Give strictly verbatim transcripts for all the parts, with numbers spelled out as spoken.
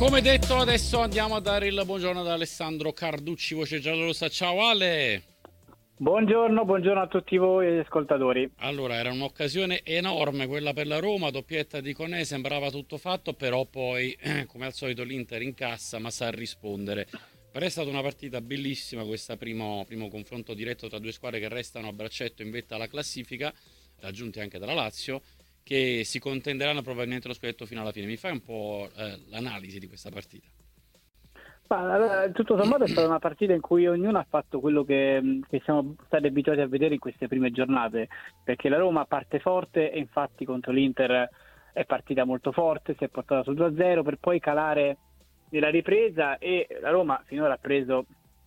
Come detto, adesso andiamo a dare il buongiorno ad Alessandro Carducci, voce giallorossa. Ciao Ale! Buongiorno, buongiorno a tutti voi e ascoltatori. Allora, era un'occasione enorme quella per la Roma, doppietta di Koné, sembrava tutto fatto, però poi, come al solito, l'Inter incassa, ma sa rispondere. Per è stata una partita bellissima questa primo, primo confronto diretto tra due squadre che restano a braccetto in vetta alla classifica, raggiunti anche dalla Lazio, che si contenderanno probabilmente lo scudetto fino alla fine. Mi fai un po' eh, l'analisi di questa partita? Ma, allora, tutto sommato è stata una partita in cui ognuno ha fatto quello che, che siamo stati abituati a vedere in queste prime giornate, perché la Roma parte forte e infatti contro l'Inter è partita molto forte, si è portata su due a zero per poi calare nella ripresa e la Roma finora ha preso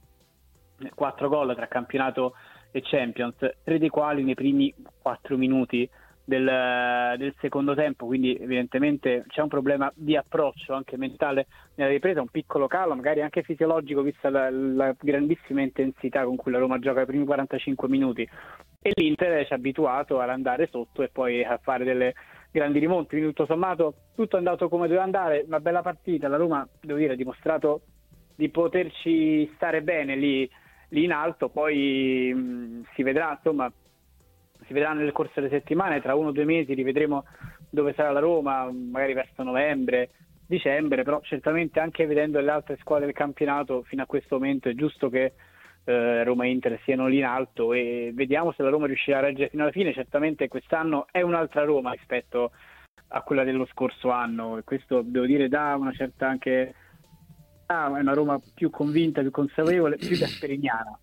quattro gol tra campionato e Champions, tre dei quali nei primi quattro minuti del, del secondo tempo, quindi evidentemente c'è un problema di approccio anche mentale nella ripresa, un piccolo calo, magari anche fisiologico, vista la, la grandissima intensità con cui la Roma gioca i primi quarantacinque minuti, e l'Inter ci ha abituato ad andare sotto e poi a fare delle grandi rimonti, quindi tutto sommato tutto è andato come doveva andare, una bella partita, la Roma devo dire ha dimostrato di poterci stare bene lì, lì in alto, poi mh, si vedrà, insomma si vedrà nel corso delle settimane, tra uno o due mesi rivedremo dove sarà la Roma, magari verso novembre, dicembre, però certamente anche vedendo le altre squadre del campionato fino a questo momento è giusto che eh, Roma e Inter siano lì in alto e vediamo se la Roma riuscirà a reggere fino alla fine. Certamente quest'anno è un'altra Roma rispetto a quella dello scorso anno e questo devo dire dà una certa anche ah, è una Roma più convinta, più consapevole, più gasperiniana.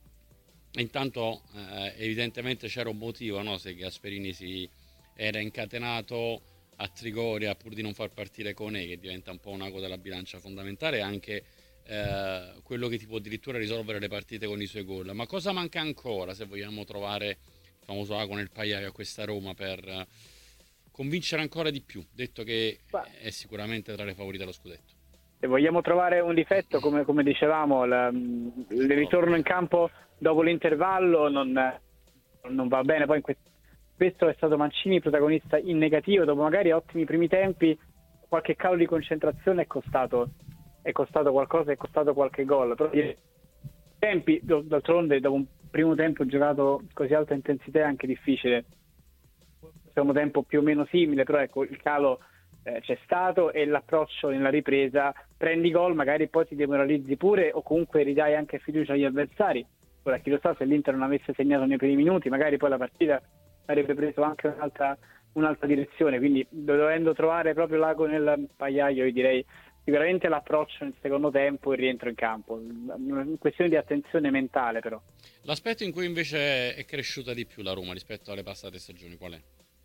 Intanto eh, evidentemente c'era un motivo, no? Se Gasperini si era incatenato a Trigoria pur di non far partire Koné, che diventa un po' un ago della bilancia fondamentale, anche eh, quello che ti può addirittura risolvere le partite con i suoi gol. Ma cosa manca ancora se vogliamo trovare il famoso ago nel pagliaio a questa Roma per eh, convincere ancora di più, detto che è sicuramente tra le favorite allo scudetto? Se vogliamo trovare un difetto, come, come dicevamo, la, il ritorno in campo dopo l'intervallo non, non va bene. Poi in questo, spesso è stato Mancini protagonista in negativo, dopo magari ottimi primi tempi, qualche calo di concentrazione è costato, è costato qualcosa, è costato qualche gol. Però i tempi, d'altronde, dopo un primo tempo giocato così alta intensità è anche difficile. Secondo tempo più o meno simile, però ecco il calo eh, c'è stato e l'approccio nella ripresa, prendi gol, magari poi ti demoralizzi pure o comunque ridai anche fiducia agli avversari. Ora chi lo sa, se l'Inter non avesse segnato nei primi minuti magari poi la partita avrebbe preso anche un'altra, un'altra direzione, quindi dovendo trovare proprio l'ago nel pagliaio io direi sicuramente l'approccio nel secondo tempo e il rientro in campo, una questione di attenzione mentale però. L'aspetto in cui invece è cresciuta di più la Roma rispetto alle passate stagioni qual è?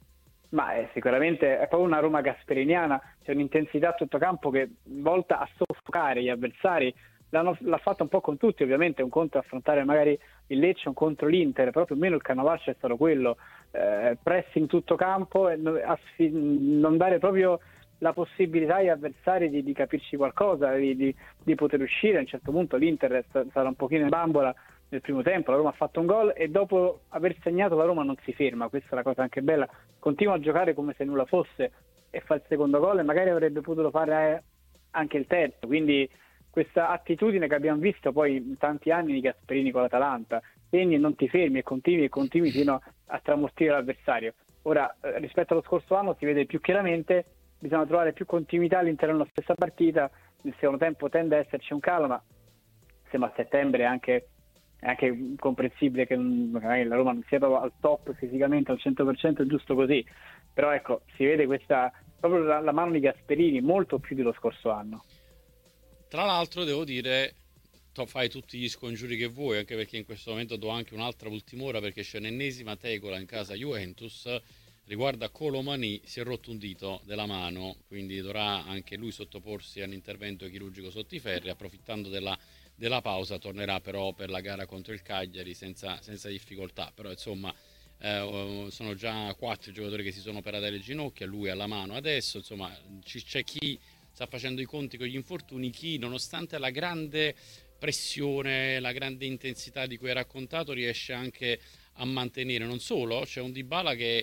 Ma è, sicuramente è proprio una Roma gasperiniana, c'è un'intensità a tutto campo che volta a soffocare gli avversari, L'hanno, l'ha fatto un po' con tutti, ovviamente un conto è affrontare magari il Lecce, un contro l'Inter, però più o meno il canovaccio è stato quello, eh, pressing tutto campo e non, asfi- non dare proprio la possibilità agli avversari di, di capirci qualcosa, di, di, di poter uscire. A un certo punto l'Inter è stata un pochino in bambola nel primo tempo, la Roma ha fatto un gol e dopo aver segnato la Roma non si ferma, questa è la cosa anche bella, continua a giocare come se nulla fosse e fa il secondo gol e magari avrebbe potuto fare anche il terzo, quindi questa attitudine che abbiamo visto poi in tanti anni di Gasperini con l'Atalanta, segni e non ti fermi e continui e continui fino a tramortire l'avversario. Ora eh, rispetto allo scorso anno si vede più chiaramente, bisogna trovare più continuità all'interno della stessa partita, nel secondo tempo tende ad esserci un calo, ma siamo a settembre, è anche, è anche comprensibile che magari la Roma non sia proprio al top fisicamente al cento per cento, è giusto così, però ecco si vede questa proprio la, la mano di Gasperini molto più dello scorso anno. Tra l'altro devo dire, tu fai tutti gli scongiuri che vuoi, anche perché in questo momento do anche un'altra ultima ora perché c'è un'ennesima tegola in casa Juventus riguardo a Colomani, si è rotto un dito della mano, quindi dovrà anche lui sottoporsi all'intervento chirurgico sotto i ferri, approfittando della, della pausa tornerà però per la gara contro il Cagliari senza, senza difficoltà, però insomma eh, sono già quattro giocatori che si sono operati alle ginocchia, lui alla mano adesso, insomma c'è chi sta facendo i conti con gli infortuni, chi nonostante la grande pressione, la grande intensità di cui hai raccontato riesce anche a mantenere. Non solo, c'è un Dybala che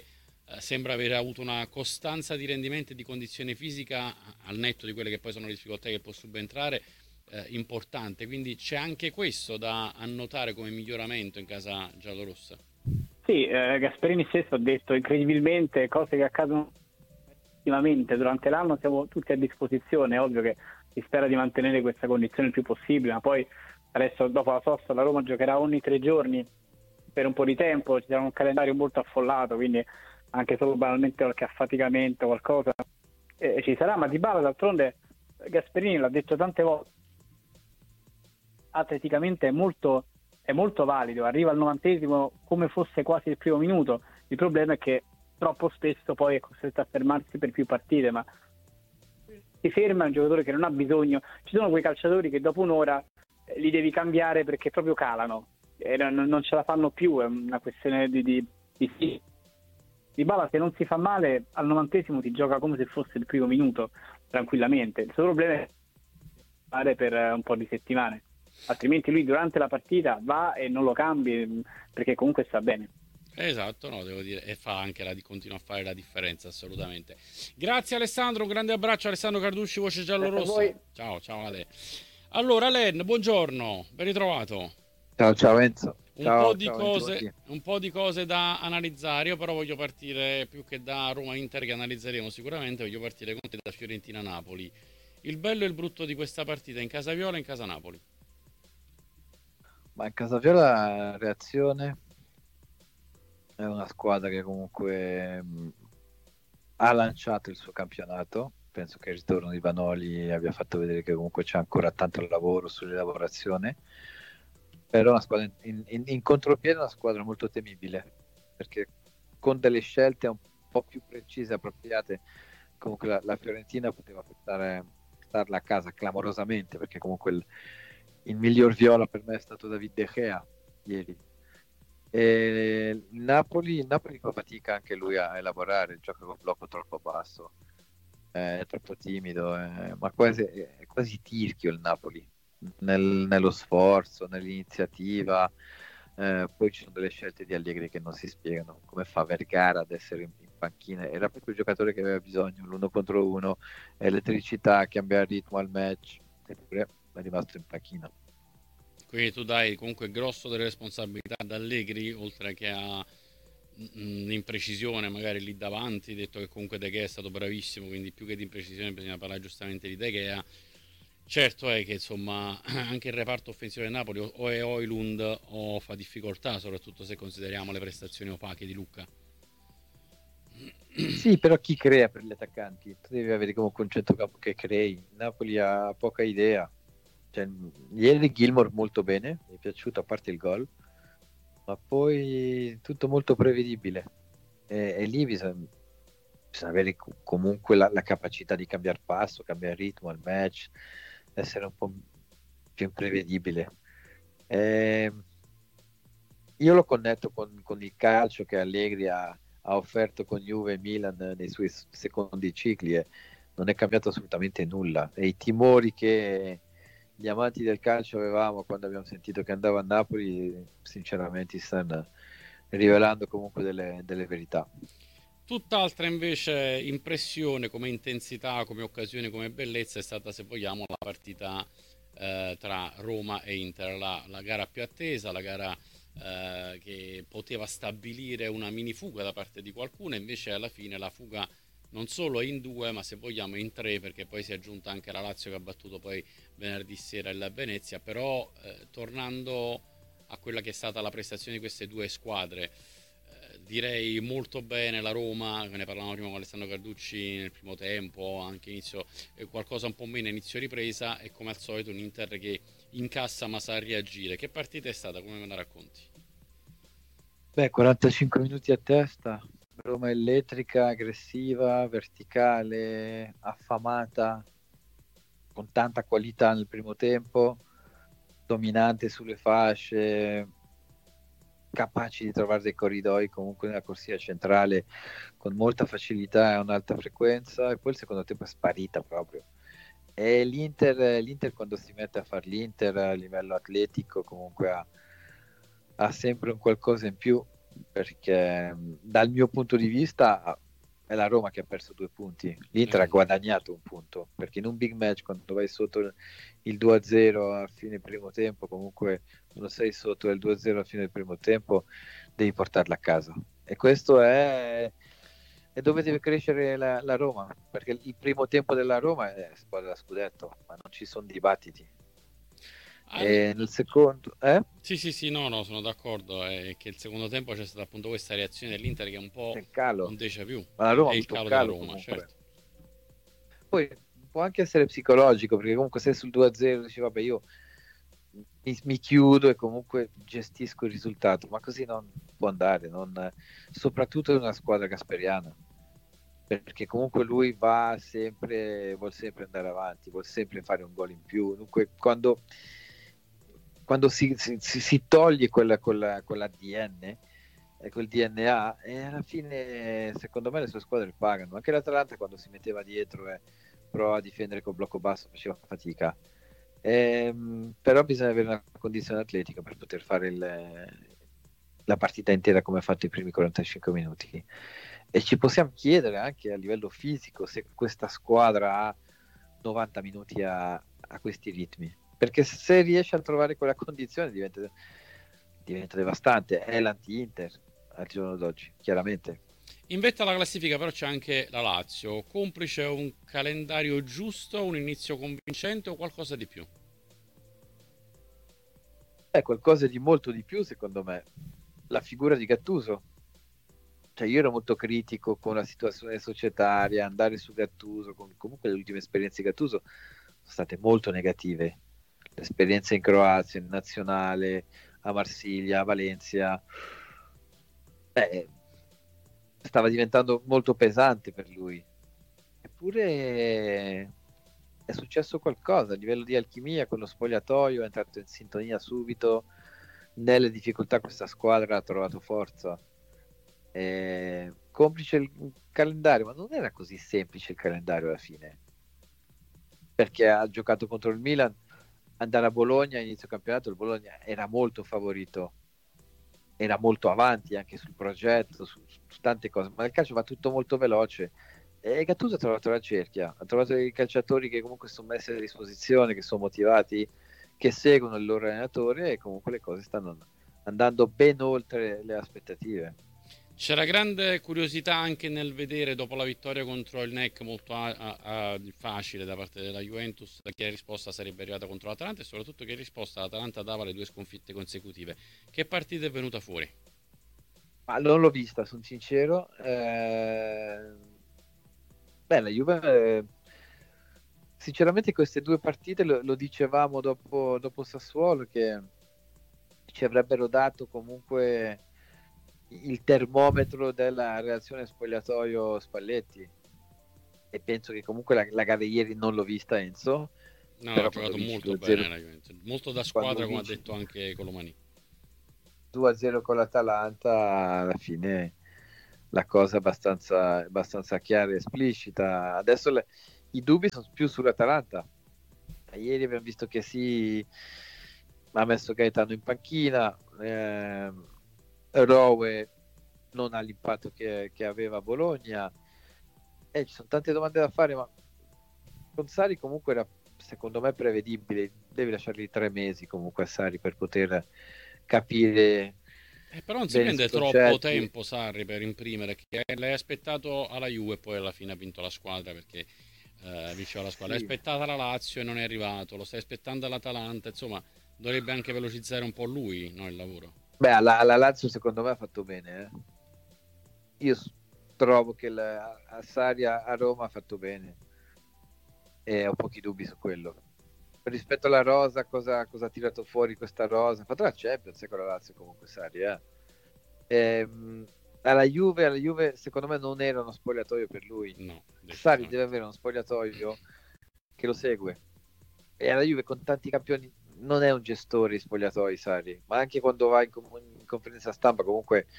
eh, sembra aver avuto una costanza di rendimento e di condizione fisica, al netto di quelle che poi sono le difficoltà che può subentrare, eh, importante. Quindi c'è anche questo da annotare come miglioramento in casa giallorossa. Sì, eh, Gasperini stesso ha detto incredibilmente cose che accadono ultimamente durante l'anno, siamo tutti a disposizione. È ovvio che si spera di mantenere questa condizione il più possibile, ma poi adesso dopo la sosta la Roma giocherà ogni tre giorni per un po' di tempo, ci sarà un calendario molto affollato, quindi anche solo banalmente qualche affaticamento, qualcosa eh, ci sarà, ma Dybala d'altronde Gasperini l'ha detto tante volte, atleticamente è molto, è molto valido, arriva al novantesimo come fosse quasi il primo minuto. Il problema è che troppo spesso poi è costretto a fermarsi per più partite, ma si ferma un giocatore che non ha bisogno. Ci sono quei calciatori che dopo un'ora eh, li devi cambiare perché proprio calano e non, non ce la fanno più, è una questione di, di, di... Dybala se non si fa male al novantesimo ti gioca come se fosse il primo minuto tranquillamente. Il suo problema è fare per un po' di settimane, altrimenti lui durante la partita va e non lo cambi perché comunque sta bene. Esatto, no, devo dire, e fa anche la, continua a fare la differenza, assolutamente. Grazie Alessandro, un grande abbraccio, Alessandro Carducci, voce Grazie a giallorossa. voi. Ciao, ciao Ale. Allora, Len, buongiorno, ben ritrovato. Ciao, ciao Enzo. Un po' Ciao, di ciao cose, Enzo. un po' di cose da analizzare, io però voglio partire più che da Roma-Inter, che analizzeremo sicuramente, voglio partire con te da Fiorentina-Napoli. Il bello e il brutto di questa partita in casa Viola e in casa Napoli. Ma in Casaviola reazione è una squadra che comunque mh, ha lanciato il suo campionato. Penso che il ritorno di Vanoli abbia fatto vedere che comunque c'è ancora tanto lavoro sulle lavorazioni. Però una squadra in, in, in contropiede è una squadra molto temibile, perché con delle scelte un po' più precise e appropriate comunque la, la Fiorentina poteva portare starla a casa clamorosamente, perché comunque il, il miglior viola per me è stato David De Gea ieri. E il Napoli, il Napoli fa fatica anche lui a elaborare, gioca con un blocco troppo basso, è troppo timido, è, ma quasi, è quasi tirchio il Napoli nel, nello sforzo, nell'iniziativa. Eh, poi ci sono delle scelte di Allegri che non si spiegano, come fa Vergara ad essere in, in panchina, era proprio il giocatore che aveva bisogno, l'uno contro uno, elettricità, cambiare ritmo al match, eppure è rimasto in panchina. Quindi tu dai comunque grosso delle responsabilità ad Allegri, oltre che a un'imprecisione magari lì davanti, detto che comunque De Gea è stato bravissimo, quindi più che di imprecisione bisogna parlare giustamente di De Gea. Certo è che insomma anche il reparto offensivo del Napoli o è Højlund o fa difficoltà, soprattutto se consideriamo le prestazioni opache di Lucca. Sì, però chi crea per gli attaccanti? Tu devi avere comunque un centrocampo che crei. Napoli ha poca idea. Cioè, ieri Gilmour molto bene, mi è piaciuto a parte il gol, ma poi tutto molto prevedibile. E, e lì bisogna, bisogna avere comunque la, la capacità di cambiare passo, cambiare ritmo al match, essere un po' più imprevedibile. E io lo connetto con, con il calcio che Allegri ha, ha offerto con Juve e Milan nei suoi secondi cicli e non è cambiato assolutamente nulla. E i timori che gli amanti del calcio avevamo quando abbiamo sentito che andava a Napoli, sinceramente, si stanno rivelando comunque delle, delle verità. Tutt'altra invece impressione come intensità, come occasione, come bellezza è stata, se vogliamo, la partita eh, tra Roma e Inter, la, la gara più attesa, la gara eh, che poteva stabilire una mini fuga da parte di qualcuno, invece alla fine la fuga non solo è in due, ma se vogliamo in tre, perché poi si è aggiunta anche la Lazio che ha battuto poi venerdì sera il Venezia. Però eh, tornando a quella che è stata la prestazione di queste due squadre, direi molto bene la Roma, ne parlavamo prima con Alessandro Carducci nel primo tempo, anche inizio eh, qualcosa un po' meno inizio ripresa, e come al solito un Inter che incassa ma sa reagire. Che partita è stata? Come me la racconti? Beh, quarantacinque minuti a testa, Roma elettrica, aggressiva, verticale, affamata, con tanta qualità nel primo tempo, dominante sulle fasce, capaci di trovare dei corridoi comunque nella corsia centrale con molta facilità e a un'alta frequenza, e poi il secondo tempo è sparita proprio. E l'Inter, l'Inter quando si mette a fare l'Inter a livello atletico comunque ha, ha sempre un qualcosa in più, perché dal mio punto di vista è la Roma che ha perso due punti, l'Inter Eh. ha guadagnato un punto, perché in un big match quando vai sotto il due a zero a fine primo tempo, comunque quando sei sotto il due a zero a fine del primo tempo devi portarla a casa, e questo è, è dove deve crescere la, la Roma, perché il primo tempo della Roma è squadra da scudetto, ma non ci sono dibattiti. Al- E nel secondo eh? Sì, sì, sì, no, no, sono d'accordo. È che il secondo tempo c'è stata appunto questa reazione dell'Inter che è un po' C'è il un calo, déjà vu. ma la È Roma ha il avuto un calo della calo Roma, comunque. certo. Poi può anche essere psicologico, perché comunque sei sul due a zero dici vabbè, io mi, mi chiudo e comunque gestisco il risultato, ma così non può andare, non- soprattutto in una squadra gasperiana, perché comunque lui va sempre, vuol sempre andare avanti, vuol sempre fare un gol in più. Dunque, quando, quando si, si- si- si toglie quella, quella, quell'A D N, eh, quel D N A, e alla fine secondo me le sue squadre pagano. Anche l'Atalanta quando si metteva dietro e provava a difendere col blocco basso faceva fatica. Ehm, però bisogna avere una condizione atletica per poter fare il- la partita intera come ha fatto i primi quarantacinque minuti. E ci possiamo chiedere anche a livello fisico se questa squadra ha novanta minuti a, a questi ritmi, perché se riesce a trovare quella condizione diventa, diventa devastante. È l'anti-Inter al giorno d'oggi, chiaramente. In vetta alla classifica però c'è anche la Lazio. Complice un calendario giusto, un inizio convincente o qualcosa di più? È qualcosa di molto di più, secondo me. La figura di Gattuso. Cioè, io ero molto critico con la situazione societaria, andare su Gattuso, con, comunque le ultime esperienze di Gattuso sono state molto negative. L'esperienza in Croazia, in nazionale, a Marsiglia, a Valencia, eh, stava diventando molto pesante per lui. Eppure è successo qualcosa a livello di alchimia con lo spogliatoio, è entrato in sintonia subito. Nelle difficoltà questa squadra ha trovato forza. Eh, complice il calendario, ma non era così semplice il calendario alla fine, perché ha giocato contro il Milan, andare a Bologna a inizio campionato, il Bologna era molto favorito, era molto avanti anche sul progetto, su, su tante cose, ma nel calcio va tutto molto veloce. E Gattuso ha trovato la cerchia, ha trovato i calciatori che comunque sono messi a disposizione, che sono motivati, che seguono il loro allenatore, e comunque le cose stanno andando ben oltre le aspettative. C'era grande curiosità anche nel vedere dopo la vittoria contro il N E C molto a- a- a- facile da parte della Juventus che risposta sarebbe arrivata contro l'Atalanta e soprattutto che risposta l'Atalanta dava alle due sconfitte consecutive. Che partita è venuta fuori? Ma non l'ho vista, sono sincero. Eh, Beh, la Juve, eh, sinceramente, queste due partite lo, lo dicevamo dopo, dopo Sassuolo, che ci avrebbero dato comunque il termometro della reazione spogliatoio Spalletti. E penso che comunque la, la gara di ieri non l'ho vista, Enzo, No, ha però quando giocato vinci molto due a zero, bene la Juventus, molto da quando squadra come ha vinci detto anche Colomani. due a zero con l'Atalanta, alla fine la cosa è abbastanza, abbastanza chiara e esplicita. Adesso le- i dubbi sono più sull'Atalanta. Ieri abbiamo visto che sì, ha messo Gaetano in panchina, ehm, Rowe non ha l'impatto che, che aveva a Bologna, e ci sono tante domande da fare, ma con Sari comunque era secondo me prevedibile, devi lasciargli tre mesi comunque a Sari per poter capire Eh, però non si bene i suoi prende troppo concetti. tempo Sarri per imprimere, che l'hai aspettato alla Juve e poi alla fine ha vinto la squadra perché eh, vinceva la squadra. L'hai Sì. aspettata la Lazio e non è arrivato, lo stai aspettando all'Atalanta, insomma dovrebbe anche velocizzare un po' lui, no, il lavoro. Beh, alla, alla Lazio secondo me ha fatto bene. eh. Io s- trovo che la, a Sari a, a Roma ha fatto bene, e ho pochi dubbi su quello. Rispetto alla rosa, cosa, cosa ha tirato fuori questa rosa? Ha fatto la Champions eh, con la Lazio comunque Sari, eh. Ehm, alla Juve, alla Juve secondo me non era uno spogliatoio per lui. No, Sari deve decisamente. avere uno spogliatoio che lo segue, e alla Juve con tanti campioni non è un gestore di spogliatoi Sari, ma anche quando va in, com- in conferenza stampa comunque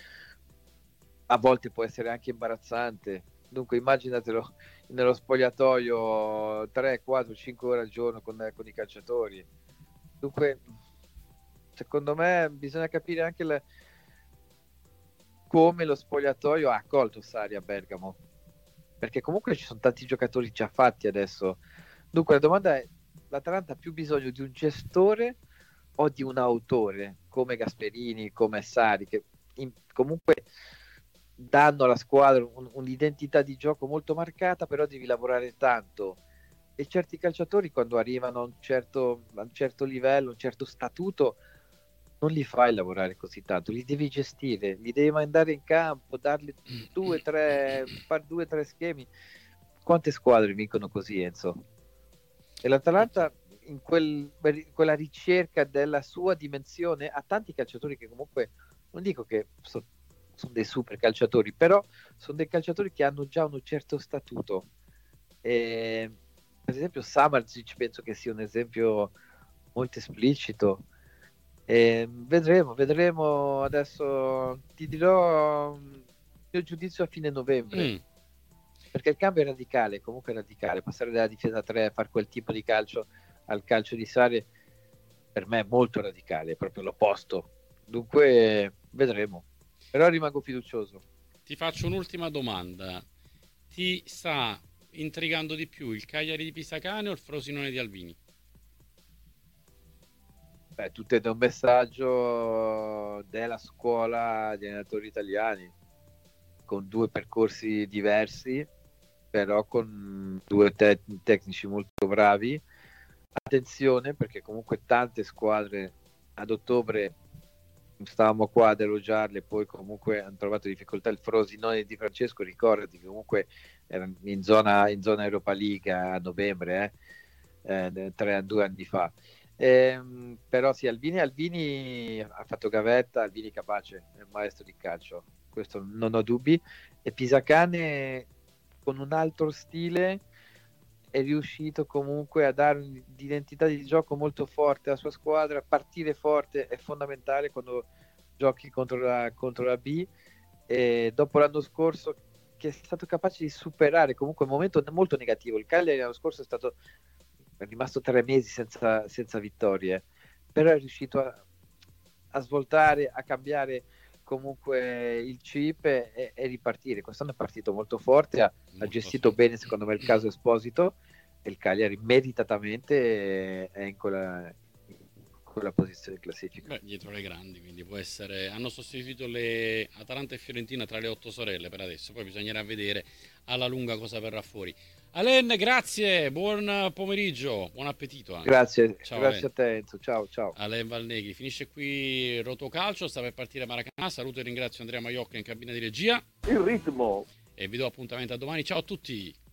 a volte può essere anche imbarazzante. Dunque immaginatelo nello spogliatoio tre, quattro, cinque ore al giorno con, con i calciatori. Dunque, secondo me bisogna capire anche la- come lo spogliatoio ha accolto Sarri a Bergamo, perché comunque ci sono tanti giocatori già fatti adesso. Dunque la domanda è: l'Atalanta ha più bisogno di un gestore o di un autore come Gasperini, come Sarri, che in, comunque danno alla squadra un, un'identità di gioco molto marcata, però devi lavorare tanto, e certi calciatori quando arrivano a un certo, a un certo livello, a un certo statuto, non li fai lavorare così tanto, li devi gestire, li devi mandare in campo, dargli due, tre, fare due, tre schemi. Quante squadre vincono così, Enzo? E l'Atalanta in quel, quella ricerca della sua dimensione ha tanti calciatori che comunque, non dico che so, sono dei super calciatori, però sono dei calciatori che hanno già un certo statuto. E, per esempio Samardžić penso che sia un esempio molto esplicito. E vedremo, vedremo. Adesso ti dirò il mio giudizio a fine novembre, Mm. perché il cambio è radicale, comunque è radicale. Passare dalla difesa a tre a fare quel tipo di calcio al calcio di Sarri per me è molto radicale, è proprio l'opposto. Dunque vedremo, però rimango fiducioso. Ti faccio un'ultima domanda. Ti sta intrigando di più il Cagliari di Pisacane o il Frosinone di Alvini? Beh, tutto è un messaggio della scuola di allenatori italiani, con due percorsi diversi, però con due te- tecnici molto bravi. Attenzione, perché comunque tante squadre ad ottobre stavamo qua ad elogiarle, poi comunque hanno trovato difficoltà. Il Frosinone di Francesco, ricordati che comunque era in zona, in zona Europa League a novembre, eh, eh, tre, due anni fa. Ehm, però sì, Alvini, Alvini ha fatto gavetta, Alvini capace, è un maestro di calcio, questo non ho dubbi. E Pisacane con un altro stile è riuscito comunque a dare un'identità di gioco molto forte alla sua squadra. Partire forte è fondamentale quando giochi contro la, contro la B, e dopo l'anno scorso che è stato capace di superare comunque un momento molto negativo. Il Cagliari l'anno scorso è stato è rimasto tre mesi senza, senza vittorie, però è riuscito a, a svoltare, a cambiare comunque il chip e, e ripartire. Quest'anno è partito molto forte, ha, ha gestito bene secondo me il caso Esposito, e il Cagliari meritatamente è in quella, in quella posizione di classifica. Beh, dietro le grandi, quindi può essere. Hanno sostituito le Atalanta e Fiorentina tra le otto sorelle per adesso, poi bisognerà vedere alla lunga cosa verrà fuori. Alen, grazie, buon pomeriggio, buon appetito anche. Grazie, Ciao, grazie Alen. a te Enzo, ciao ciao. Alen Valneghi, finisce qui Rotocalcio, sta per partire Maracanã, saluto e ringrazio Andrea Maiocca in cabina di regia. Il ritmo. E vi do appuntamento a domani, ciao a tutti.